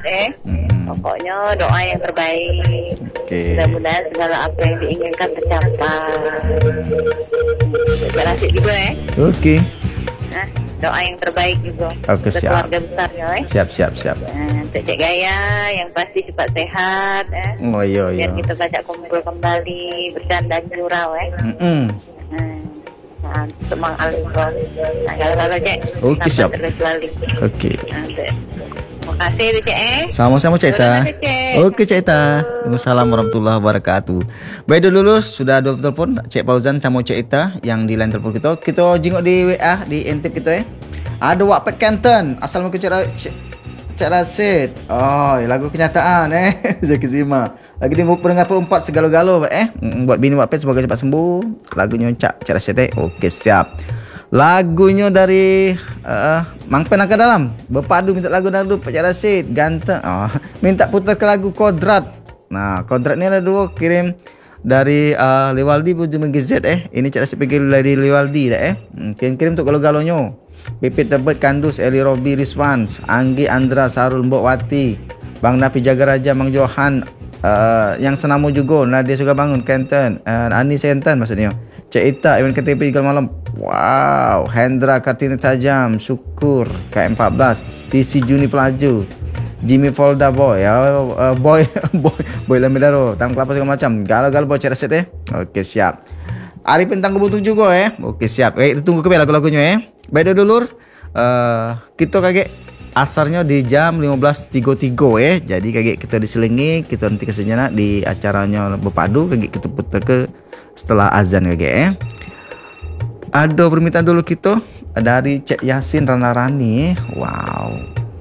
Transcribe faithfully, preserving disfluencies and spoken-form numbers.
eh. Hmm. Pokoknya doa yang terbaik. Okey. Mudah-mudahan segala apa yang diinginkan tercapai. Cak Rasid juga eh. Okey. Nah, doa yang terbaik juga. Okey, untuk siap. keluarga besarnya eh. Siap, siap, siap. Nah, untuk Cik Gaya yang pasti cepat sehat eh. Oh, iya, iya. Biar kita baca kumpul kembali bercanda jurau eh. Hmm. Nah, untuk Mang Alifon. Nah, kalau-kalau Cik. Okey, siap. Terus lali. Okey. Nah, terima kasih Cik eh. Sama-sama Cik Ita. Terima kasih, Cik. Okey Cik Ita. Waalaikumsalam warahmatullahi wabarakatuh. Baik dulu sudah ada telefon Cik Fauzan sama Cik Ita yang di line telefon kita. Kita jenguk di W A di intip kita eh. Ada Wak Kenton. Assalamualaikum Cik Ra- Cik, Cik Rasid. Oh, lagu kenyataan eh. Zaki Zima. Lagi di pendengar perempat segalo-galo eh. Mm, buat bini Wak Pen semoga cepat sembuh. Lagunya Cak Cik Rasid eh. Okey siap. Lagunya dari uh, Mang Pen akan dalam berpadu minta lagu dangdut Pak Cik Rasid ganteng. Oh, minta putar ke lagu Kodrat. Nah, Kodrat ni ada dua kirim dari uh, Lewaldi Bujum Z eh. Ini Cik Rasid pergi dari Lewaldi dah eh. Hmm, kirim-kirim untuk galo-galonyo. Pipit Tebet Kandus Eli Robi Rizwan, Anggi Andra Sarul Mbok Wati, Bang Nafi Jagaraja Mang Johan uh, yang senamo juga Nadia Suka Bangun Kenton, uh, Ani Senten maksudnya. Cik Ita Iwan K T P juga malam. Wow, Hendra Kartini Tajam, Syukur K empat belas, Sisi Juni Pelaju, Jimmy Folda Boy, ya, uh, Boy Boy Boy Lamidaro, Tang Kelapa segala macam. Galau-galau Boy Cik Rasid eh. Okey siap. Arifin Tangguh Buntung juga eh. Okey siap. Eh tunggu ke lagu-lagunya eh. Baik dulur, uh, kita kaget asarnya di jam lima belas tiga puluh tiga eh. Jadi kaget kita diselingi, kita nanti kesejenak di acaranya berpadu kaget kita putar ke setelah azan kaget eh. Ada permintaan dulu kita dari Cik Yasin Rana Rani eh. Wow.